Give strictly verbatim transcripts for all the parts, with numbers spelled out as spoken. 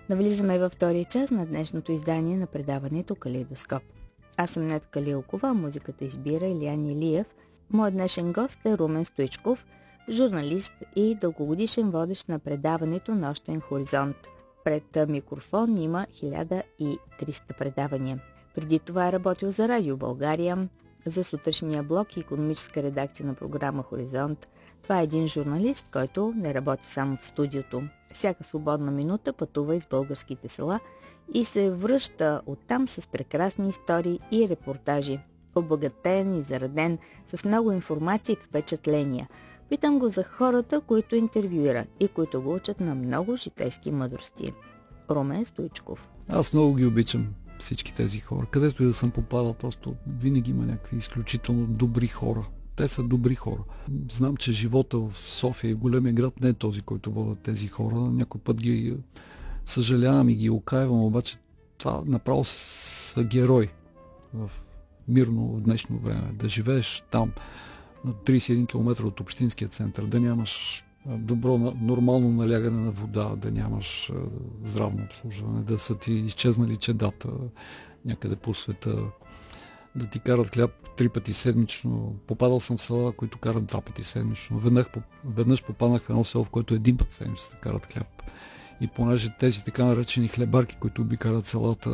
Навлизаме във втория час на днешното издание на предаването Калейдоскоп. Аз съм Нетка Калилкова, музиката избира Илиян Илиев. Моят днешен гост е Румен Стоичков, журналист и дългогодишен водещ на предаването Нощен хоризонт. Пред микрофон има хиляда и триста предавания. Преди това е работил за Радио България, за сутрешния блок и икономическа редакция на програма Хоризонт. Това е един журналист, който не работи само в студиото. Всяка свободна минута пътува из българските села и се връща оттам с прекрасни истории и репортажи. Обогатен и зареден с много информация и впечатления. Питам го за хората, които интервюира и които го учат на много житейски мъдрости. Румен Стоичков. Аз много ги обичам всички тези хора. Където и да съм попадал, просто винаги има някакви изключително добри хора. Те са добри хора. Знам, че живота в София и в големия град не е този, който водят тези хора. Някой път ги съжалявам и ги окаявам, обаче това направо са герои в мирно в днешно време. Да живееш там на трийсет и един километра от общинския център, да нямаш добро, нормално налягане на вода, да нямаш здравно обслужване, да са ти изчезнали чедата някъде по света, да ти карат хляб три пъти седмично. Попадал съм в села, които карат два пъти седмично. Веднъж, веднъж попаднах в едно село, в което един път седмично карат хляб. И понеже тези така наречени хлебарки, които обикарат селата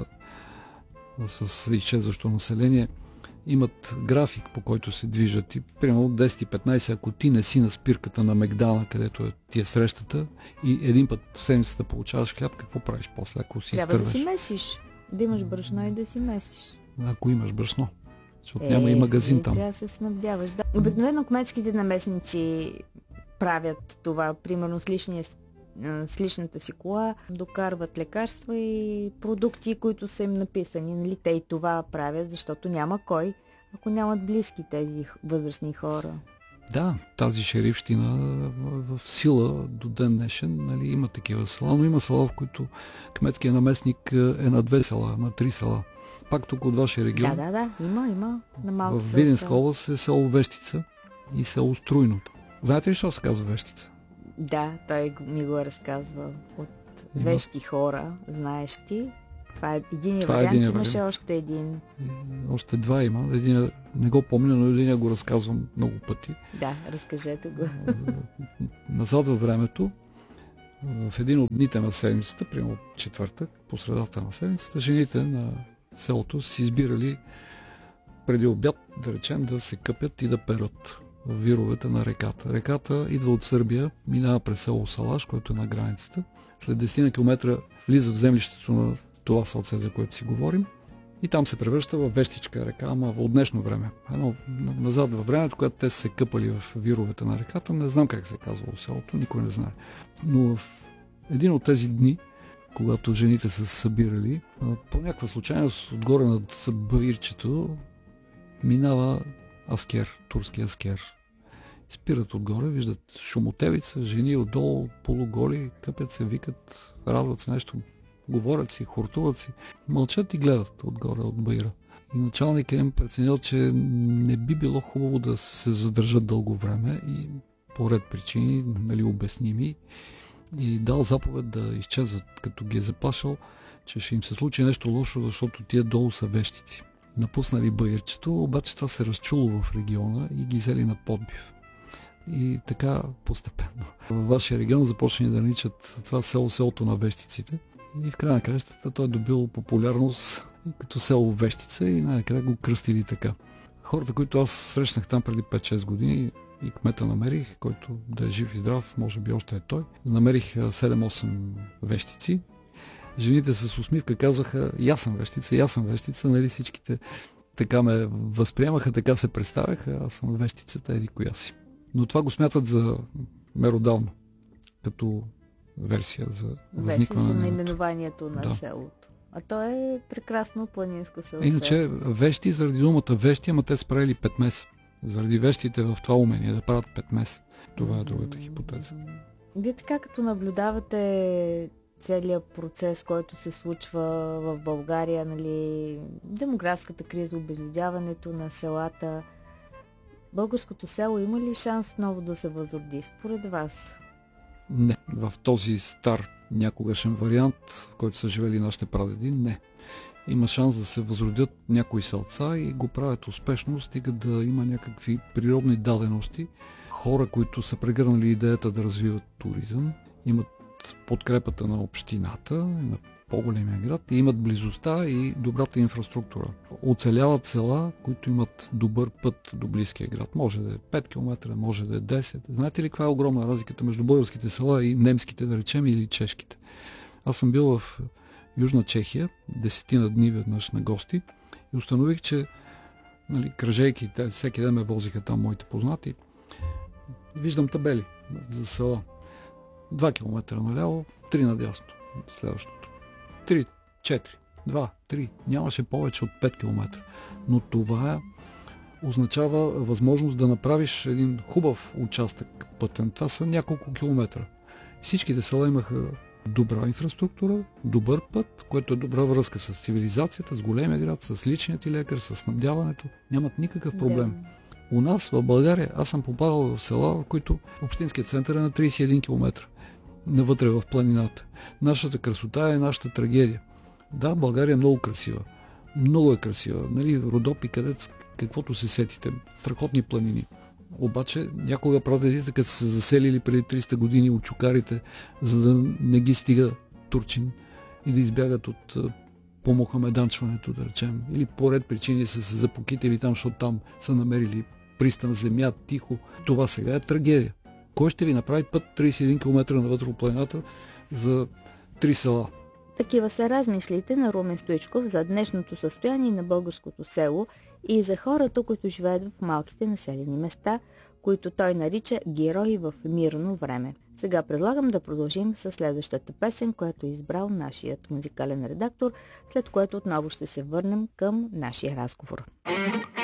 с изчезващо население, имат график, по който се движат и примерно десет и петнайсет, ако ти не си на спирката на Мегдана, където е ти е срещата и един път в седмицата получаваш хляб, какво правиш после, ако си Трябва изтървеш? да си месиш, да имаш брашно и да си месиш. Ако имаш брашно, защото е, няма и магазин е, там. Трябва да се снабдяваш. Да. Обикновено кметските наместници правят това, примерно с, личния, с личната си кола, докарват лекарства и продукти, които са им написани. Нали? Те и това правят, защото няма кой, ако нямат близки тези възрастни хора. Да, тази шерифщина в сила до ден днешен, нали, има такива села, но има села, в които кметският наместник е на две села, на три села. Пак тук от вашия регион. Да, да, да, има, има. На малко в Видинска област е село Вещица и село Струйното. Знаете ли, защо се казва Вещица? Да, той ми го разказва от има... вещи хора, знаеш ти. Това е един Това вариант, е имаше вариант. Още един. Още два има. Един не го помня, но един го разказвам много пъти. Да, разкажете го. Назад във времето, в един от дните на седмицата, примерно четвъртък, по средата на седмицата, жените на селото си избирали преди обяд, да речем, да се къпят и да перат в вировете на реката. Реката идва от Сърбия, минава през село Салаш, което е на границата. След десет километра влиза в землището на това селце, за което си говорим, и там се превръща в Вещичка река, ама от днешно време. Едно назад във времето, когато те са се къпали в вировете на реката, не знам как се е казвало селото, никой не знае. Но в един от тези дни, когато жените са се събирали, по някаква случайност отгоре над баирчето минава аскер, турски аскер. Спират отгоре, виждат шумотевица, жени отдолу, полуголи, къпят се, викат, радват се нещо, говорят си, хортуват си, мълчат и гледат отгоре от баира. И началникът им преценил, че не би било хубаво да се задържат дълго време и по ред причини, нали, обясними, и дал заповед да изчезват, като ги е заплашал, че ще им се случи нещо лошо, защото тия долу са вещици. Напуснали баирчето, обаче това се разчуло в региона и ги взели на подбив. И така постепенно във вашия регион започне да наричат това село селото на вещиците. И в края на краищата той е добил популярност като село Вещица и най-накрая го кръстили така. Хората, които аз срещнах там преди пет-шест години, и кмета намерих, който да е жив и здрав, може би още е той, намерих седем-осем вещици. Жените с усмивка казаха: и аз съм вещица, и аз съм вещица, нали, всичките така ме възприемаха, така се представяха, аз съм вещицата, еди коя си. Но това го смятат за меродавно, като версия за възникване на на наименованието на да. селото. А то е прекрасно планинско село. Иначе вещи, заради думата вещи, ама те справили пет месеца. Заради вещите в това умение да правят пет месеца. Това е другата хипотеза. Вие така като наблюдавате целият процес, който се случва в България, нали, демографската криза, обезлюдяването на селата, българското село има ли шанс отново да се възроди според вас? Не, в този стар някогашен вариант, в който са живели нашите прадеди. Не. Има шанс да се възродят някои селца и го правят успешно, стига да има някакви природни дадености. Хора, които са прегърнали идеята да развиват туризъм, имат подкрепата на общината, на по-големия град и имат близостта и добрата инфраструктура. Оцеляват села, които имат добър път до близкия град. Може да е пет километра, може да е десет. Знаете ли каква е огромна разликата между българските села и немските, да речем, или чешките? Аз съм бил в Южна Чехия, десетина дни веднъж на гости и установих, че нали, кръжейки, всеки ден ме возиха там моите познати. Виждам табели за села. Два километра наляво, три надясно. Следващото. Три, четири, два, три. Нямаше повече от пет километра. Но това означава възможност да направиш един хубав участък пътен. Това са няколко километра. Всичките села имаха добра инфраструктура, добър път, което е добра връзка с цивилизацията, с големия град, с личният ти лекар, с снабдяването. Нямат никакъв проблем. Да. У нас в България аз съм попадал в села, в които общинският център е на трийсет и един километра. Навътре в планината. Нашата красота е нашата трагедия. Да, България е много красива. Много е красива. Нали, Родопи, където каквото се сетите. Страхотни планини. Обаче някога прадедите, като са се заселили преди триста години от чукарите, за да не ги стига Турчин и да избягат от помохамеданчването, да речем. Или по ред причини са се запокитили там, защото там са намерили пристан, земя, тихо. Това сега е трагедия. Кой ще ви направи път трийсет и един километра навътре от планината за три села? Такива са размислите на Румен Стоичков за днешното състояние на българското село и за хората, които живеят в малките населени места, които той нарича герои в мирно време. Сега предлагам да продължим с следващата песен, която е избрал нашият музикален редактор, след което отново ще се върнем към нашия разговор.